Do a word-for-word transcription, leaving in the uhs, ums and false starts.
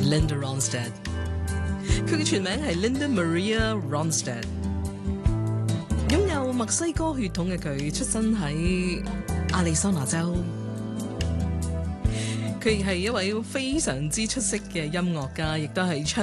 Linda Ronstadt。佢嘅全名係 Linda Maria Ronstadt。擁有墨西哥血統嘅佢，出生喺亞利桑那州。佢亦係一位非常之出色嘅音樂家，亦都係唱